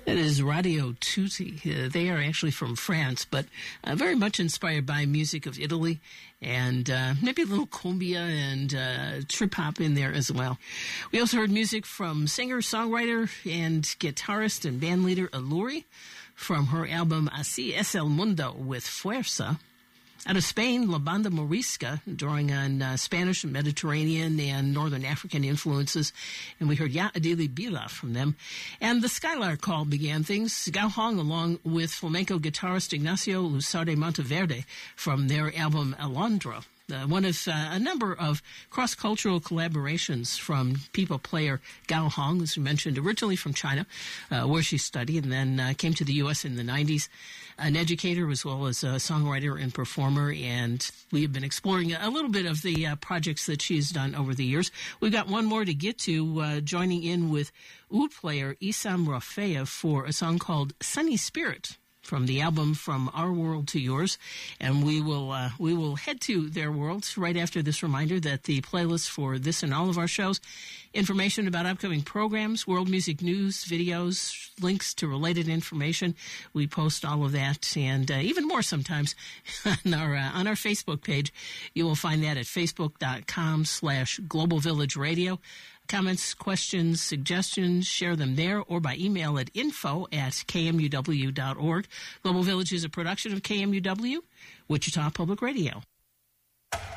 That is Radio Tutti. They are actually from France, but very much inspired by music of Italy and maybe a little cumbia and trip-hop in there as well. We also heard music from singer, songwriter, and guitarist and bandleader Aluri from her album Así es el mundo with Fuerza. Out of Spain, La Banda Morisca, drawing on Spanish and Mediterranean and Northern African influences. And we heard Ya Adili Bila from them. And the Skylark Call began things. Gao Hong, along with flamenco guitarist Ignacio Lusardi Monteverde from their album Alondra. One of a number of cross-cultural collaborations from people player Gao Hong, as we mentioned, originally from China, where she studied, and then came to the U.S. in the 90s. An educator as well as a songwriter and performer, and we have been exploring a little bit of the projects that she's done over the years. We've got one more to get to, joining in with oud player Issam Rafea for a song called Sunny Spirit, from the album From Our World to Yours. And we will head to their world right after this reminder that the playlist for this and all of our shows, information about upcoming programs, world music news, videos, links to related information, we post all of that and even more sometimes on our Facebook page. You will find that at facebook.com/Global Village Radio. Comments, questions, suggestions, share them there or by email at info@kmuw.org. Global Village is a production of KMUW, Wichita Public Radio.